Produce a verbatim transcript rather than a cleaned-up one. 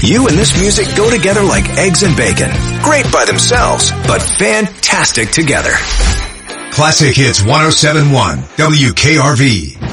You and this music go together like eggs and bacon. Great by themselves, but fantastic together. Classic Hits one oh seven point one W K R V.